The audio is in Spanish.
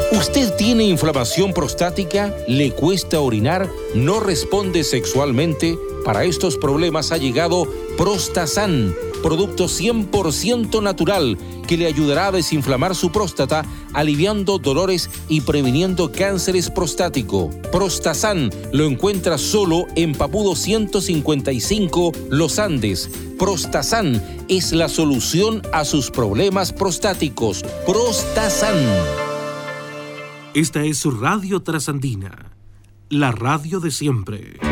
¿Usted tiene inflamación prostática? ¿Le cuesta orinar? ¿No responde sexualmente? Para estos problemas ha llegado Prostasan, producto 100% natural que le ayudará a desinflamar su próstata, aliviando dolores y previniendo cánceres prostático. Prostasan lo encuentra solo en Papudo 155, Los Andes. Prostasan es la solución a sus problemas prostáticos. Prostasan. Esta es su Radio Trasandina, la radio de siempre.